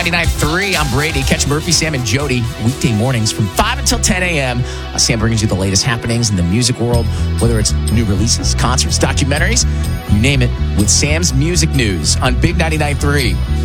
99.3. I'm Brady. Catch Murphy, Sam, and Jody weekday mornings from 5 until 10 a.m. Sam brings you the latest happenings in the music world, whether it's new releases, concerts, documentaries, you name it, with Sam's Music News on Big 99.3.